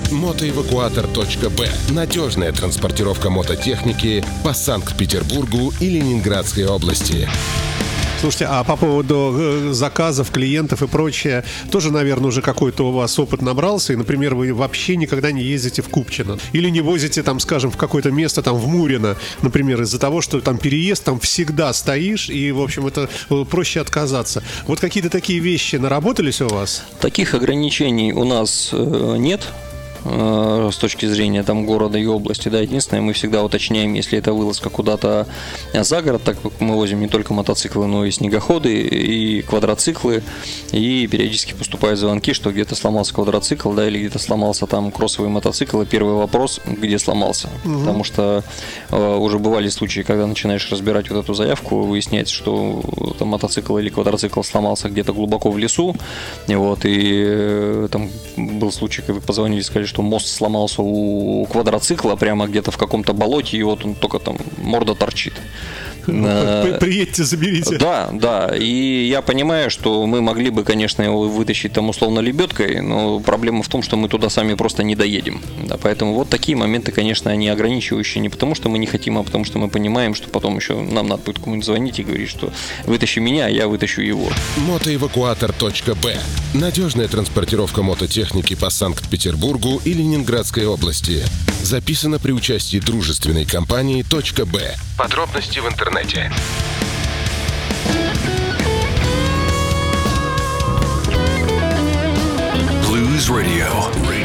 Мотоэвакуатор.б. Надежная транспортировка мототехники по Санкт-Петербургу и Ленинградской области. Слушайте, а по поводу заказов, клиентов и прочее, тоже, наверное, уже какой-то у вас опыт набрался, и, например, вы вообще никогда не ездите в Купчино, или не возите, там, скажем, в какое-то место, там, в Мурино, например, из-за того, что там переезд, там всегда стоишь, и, в общем, это проще отказаться. Вот какие-то такие вещи наработались у вас? Таких ограничений у нас нет. С точки зрения там города и области, да, единственное, мы всегда уточняем, если это вылазка куда-то за город, так как мы возим не только мотоциклы, но и снегоходы, и квадроциклы, и периодически поступают звонки, что где-то сломался квадроцикл, да, или где-то сломался там кроссовый мотоцикл, и первый вопрос, где сломался, потому что уже бывали случаи, когда начинаешь разбирать вот эту заявку, выясняется, что там мотоцикл или квадроцикл сломался где-то глубоко в лесу, вот, и там был случай, когда позвонили, сказали, что мост сломался у квадроцикла прямо где-то в каком-то болоте, и вот он только там морда торчит. Приедьте, заберите. Да, и я понимаю, что мы могли бы, конечно, его вытащить там условно лебедкой, но проблема в том, что мы туда сами просто не доедем. Да, поэтому вот такие моменты, конечно, они ограничивающие не потому, что мы не хотим, а потому что мы понимаем, что потом еще нам надо будет кому-нибудь звонить и говорить, что вытащи меня, а я вытащу его. Мотоэвакуатор.б. Надежная транспортировка мототехники по Санкт-Петербургу и Ленинградской области. Записано при участии дружественной компании .б. Подробности в интернете. Blues Radio.